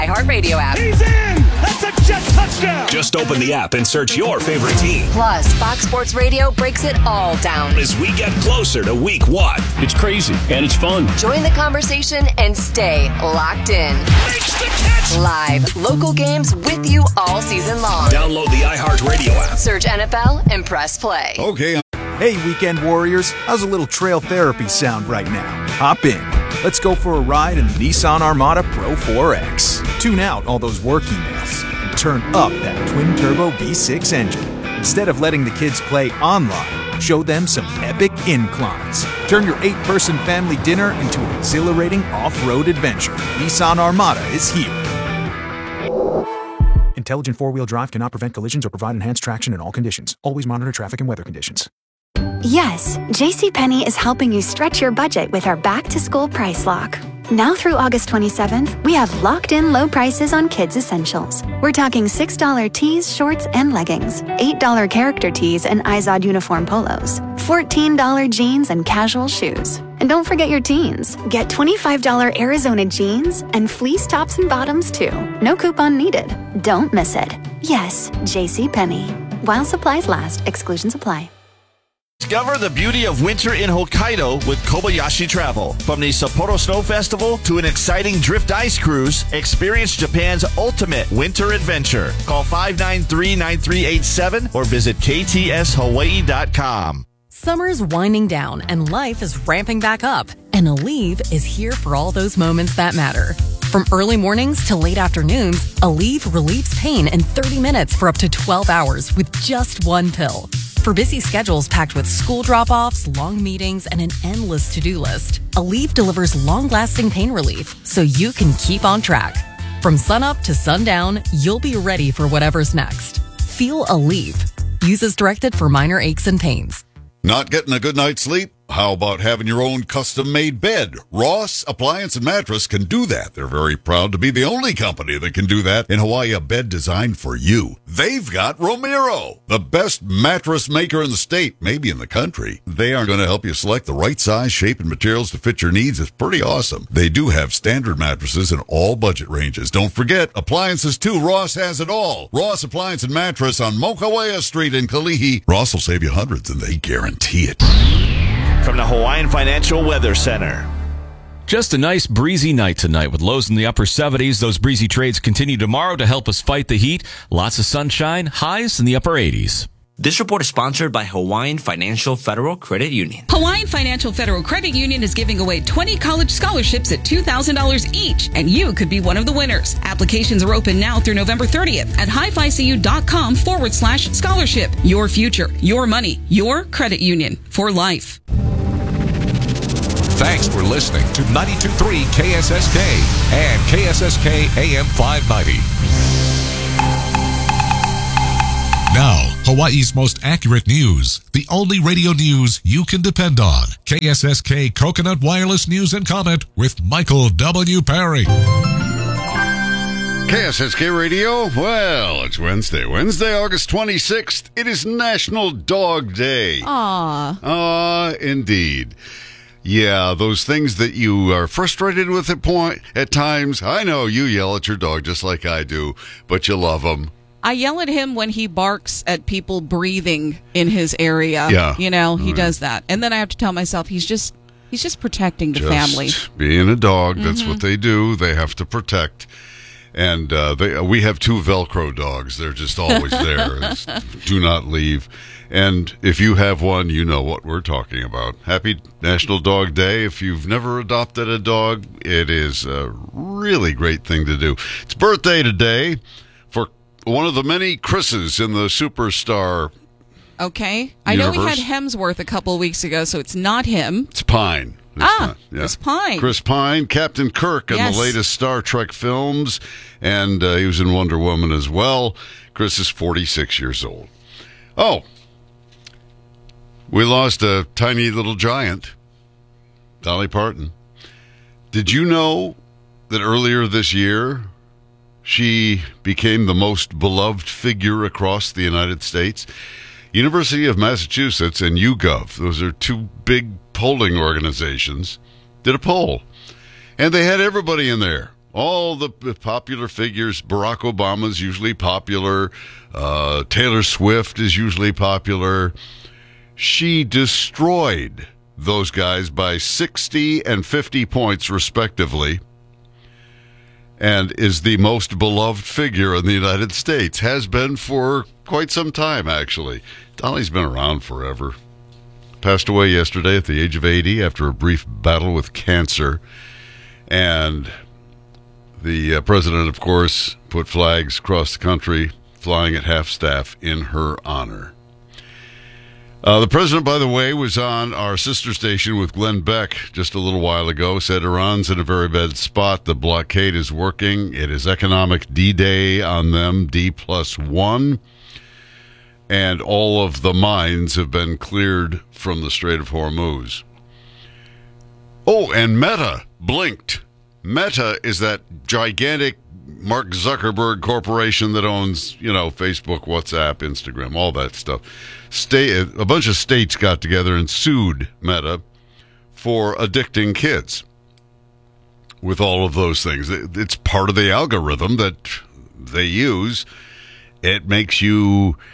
iHeartRadio app. He's in! That's a jet touchdown! Just open the app and search your favorite team. Plus, Fox Sports Radio breaks it all down. As we get closer to week 1. It's crazy, and it's fun. Join the conversation and stay locked in. Makes the catch! Live, local games with you all season long. Download the iHeartRadio app. Search NFL and press play. Okay. Hey, weekend warriors, how's a little trail therapy sound right now? Hop in. Let's go for a ride in the Nissan Armada Pro 4X. Tune out all those work emails and turn up that twin-turbo V6 engine. Instead of letting the kids play online, show them some epic inclines. Turn your 8-person family dinner into an exhilarating off-road adventure. Nissan Armada is here. Intelligent four-wheel drive cannot prevent collisions or provide enhanced traction in all conditions. Always monitor traffic and weather conditions. Yes, JCPenney is helping you stretch your budget with our back-to-school price lock. Now through August 27th, we have locked-in low prices on kids' essentials. We're talking $6 tees, shorts, and leggings, $8 character tees and Izod uniform polos, $14 jeans and casual shoes. And don't forget your teens. Get $25 Arizona jeans and fleece tops and bottoms, too. No coupon needed. Don't miss it. Yes, JCPenney. While supplies last, exclusions apply. Discover the beauty of winter in Hokkaido with Kobayashi Travel. From the Sapporo Snow Festival to an exciting drift ice cruise, experience Japan's ultimate winter adventure. Call 593-9387 or visit ktshawaii.com. Summer's winding down and life is ramping back up. And Aleve is here for all those moments that matter. From early mornings to late afternoons, Aleve relieves pain in 30 minutes for up to 12 hours with just one pill. For busy schedules packed with school drop-offs, long meetings, and an endless to-do list, Aleve delivers long-lasting pain relief so you can keep on track. From sunup to sundown, you'll be ready for whatever's next. Feel Aleve. Use as directed for minor aches and pains. Not getting a good night's sleep? How about having your own custom-made bed? Ross Appliance and Mattress can do that. They're very proud to be the only company that can do that in Hawaii, a bed designed for you. They've got Romero, the best mattress maker in the state, maybe in the country. They are going to help you select the right size, shape, and materials to fit your needs. It's pretty awesome. They do have standard mattresses in all budget ranges. Don't forget, appliances too. Ross has it all. Ross Appliance and Mattress on Mokawea Street in Kalihi. Ross will save you hundreds, and they guarantee it. From the Hawaiian Financial Weather Center. Just a nice breezy night tonight with lows in the upper 70s. Those breezy trades continue tomorrow to help us fight the heat. Lots of sunshine, highs in the upper 80s. This report is sponsored by Hawaiian Financial Federal Credit Union. Hawaiian Financial Federal Credit Union is giving away 20 college scholarships at $2,000 each, and you could be one of the winners. Applications are open now through November 30th at highficu.com/scholarship. Your future, your money, your credit union for life. Thanks for listening to 92.3 KSSK and KSSK AM 590. Now, Hawaii's most accurate news. The only radio news you can depend on. KSSK Coconut Wireless News and Comment with Michael W. Perry. KSSK Radio. Well, it's Wednesday, August 26th. It is National Dog Day. Indeed. Yeah, those things that you are frustrated with at times. I know you yell at your dog just like I do, but you love him. I yell at him when he barks at people breathing in his area. Yeah. You know, he does that. And then I have to tell myself he's just protecting the family. Being a dog, that's what they do. They have to protect. And we have two Velcro dogs. They're just always there. Do not leave. And if you have one, you know what we're talking about. Happy National Dog Day. If you've never adopted a dog, it is a really great thing to do. It's birthday today for one of the many Chris's in the Superstar Okay. I universe. know we had Hemsworth a couple of weeks ago, so it's not him. It's Pine. Chris Pine. Chris Pine, Captain Kirk in the latest Star Trek films, and he was in Wonder Woman as well. Chris is 46 years old. Oh, we lost a tiny little giant, Dolly Parton. Did you know that earlier this year she became the most beloved figure across the United States? University of Massachusetts and YouGov, those are two big polling organizations, did a poll. And they had everybody in there All the popular figures. Barack Obama's usually popular. Taylor Swift is usually popular. She destroyed those guys by 60 and 50 points, respectively, and is the most beloved figure in the United States. Has been for quite some time, actually. Dolly's been around forever. Passed away yesterday at the age of 80 after a brief battle with cancer. And the president, of course, put flags across the country, flying at half-staff in her honor. The president, by the way, was on our sister station with Glenn Beck just a little while ago, said Iran's in a very bad spot. The blockade is working. It is economic D-Day on them, D+1. And all of the mines have been cleared from the Strait of Hormuz. Oh, and Meta blinked. Meta is that gigantic Mark Zuckerberg corporation that owns, Facebook, WhatsApp, Instagram, all that stuff. A bunch of states got together and sued Meta for addicting kids with all of those things. It's part of the algorithm that they use. It makes you